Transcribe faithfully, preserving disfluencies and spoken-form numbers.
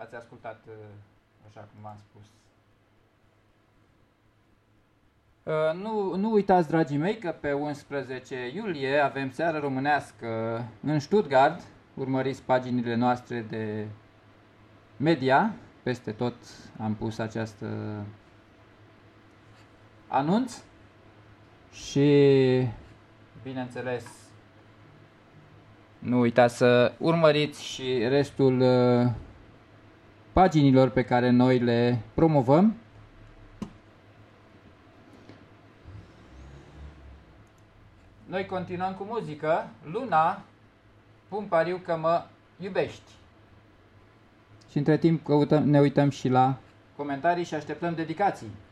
ați ascultat așa cum v-am spus. Nu, nu uitați, dragii mei, că pe unsprezece iulie avem seară românească în Stuttgart. Urmăriți paginile noastre de media, peste tot am pus această anunț și, bineînțeles, nu uitați să urmăriți și restul uh, paginilor pe care noi le promovăm. Noi continuăm cu muzică. Luna, pun pariu că mă iubești. Și între timp căutăm, ne uităm și la comentarii și așteptăm dedicații.